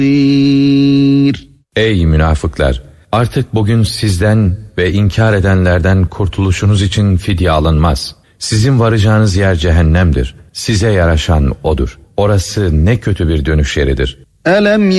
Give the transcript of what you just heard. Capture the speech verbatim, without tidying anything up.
Ey münafıklar! Artık bugün sizden ve inkar edenlerden kurtuluşunuz için fidye alınmaz. Sizin varacağınız yer cehennemdir. Size yaraşan odur. Orası ne kötü bir dönüş yeridir. أَلَمْ